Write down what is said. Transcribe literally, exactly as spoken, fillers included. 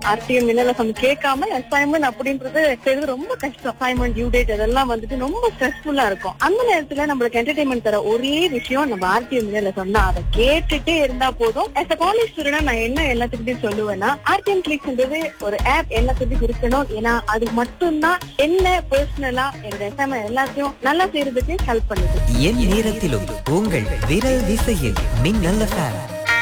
RTM மின்னலசம் கேட்காம assignment அப்படின்றது செய்வது ரொம்ப கஷ்டம். அசைன்மெண்ட் டியூ டேட் அதெல்லாம் வந்துட்டு ரொம்ப ஸ்ட்ரெஸ்ஃபுல்லா இருக்கும். அந்த நேரத்துல நம்மளுக்கு என்டர்டைன்மெண்ட் தர ஒரே விஷயம் நம்ம ஆர்டிஎம் மின்னலசம் தான். அதை கேட்டுட்டே இருந்தா போதும். as a காலேஜ் ஸ்டூடெண்ட் நான் என்ன எல்லாத்துக்கிட்டையும் சொல்லுவேன்னா, ஆர்டிஎம் கிளிக்ஸ்ன்றது ஒரு ஆப் எல்லாத்துக்கும் இருக்கணும். ஏன்னா அது மட்டும்தான் என்ன பர்சனலா என்னோட அசைன்மெண்ட் எல்லாத்தையும் நல்லா செய்யறதுக்கு ஹெல்ப் பண்ணுது. என் நேரத்திலும் உங்கள் விரல் விசையில் மின்னல் எஃப்எம்.